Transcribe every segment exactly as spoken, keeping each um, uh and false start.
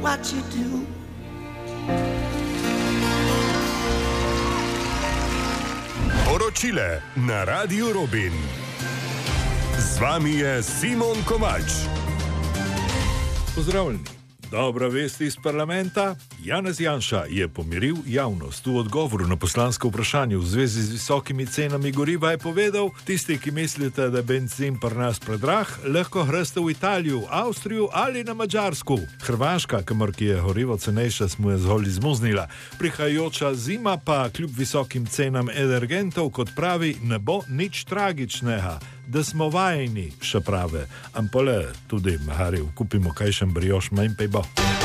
what you do. Poročile na Radiu Robin. Z vami je Simon Kovač. Pozdravljeni. Dobra vest iz parlamenta. Janez Janša je pomiril javnost. V odgovoru na poslansko vprašanje v zvezi z visokimi cenami goriva je povedal: tisti, ki mislite, da je bencin pri nas predrah, lahko greste v Italijo, Avstrijo ali na Madžarsko. Hrvaška, kamor ki je gorivo cenejše, smo je zgolj izmuznila. Prihajajoča zima pa kljub visokim cenam energentov, kot pravi, ne bo nič tragičnega. Da smo vajeni, še prave. Ampole, tudi mahari, kupimo kajšen brioš, manj pa bo.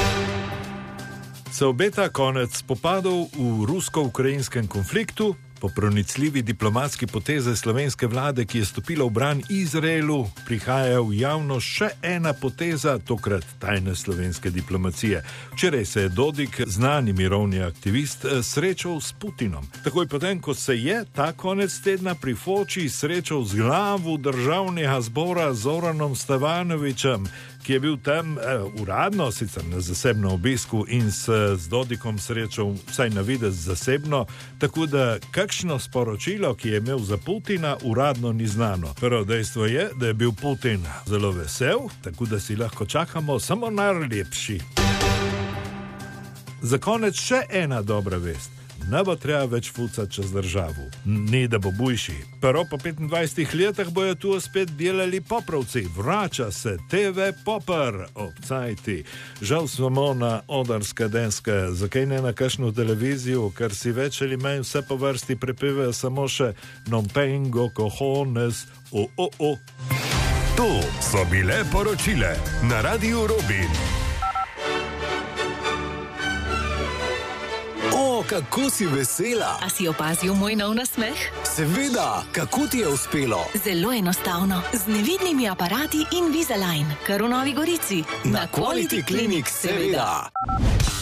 Se obeta konec spopadov v rusko-ukrajinskem konfliktu. Po pronicljivi diplomatski poteze slovenske vlade, ki je stopila v bran Izraelu, prihaja v javnost še ena poteza, tokrat tajne slovenske diplomacije. Včeraj se je Dodik, znani mirovni aktivist, srečal s Putinom. Takoj potem, ko se je ta konec tedna pri Foči srečal z glavo državnega zbora Zoranom Stevanovićem, ki je bil tam eh, uradno, sicer na zasebno obisku, in se z Dodikom srečal vsaj na videz zasebno, tako da kakšno sporočilo, ki je imel za Putina, uradno ni znano. Prvo dejstvo je, da je bil Putin zelo vesel, tako da si lahko čakamo samo najlepši. Za konec še ena dobra vest. Ne bo treba več fucati čez državo. Ni, da bo bujši. Prvo po petindvajsetih letih bojo tu spet delali poprovci. Vrača se te ve Popper ob cajti. Žal smo na odarske denske. Zakaj ne na kakšno televizijo, ker si več ali manj vse po vrsti prepevajo samo še non pengo cojones, o, o, o. To so bile poročile na Radiu Robin. Kako si vesela? A si opazil moj nov nasmeh? Seveda, kako ti je uspelo? Zelo enostavno, z nevidnimi aparati Invisalign, kar v Novi Gorici. Na Quality Clinic, seveda.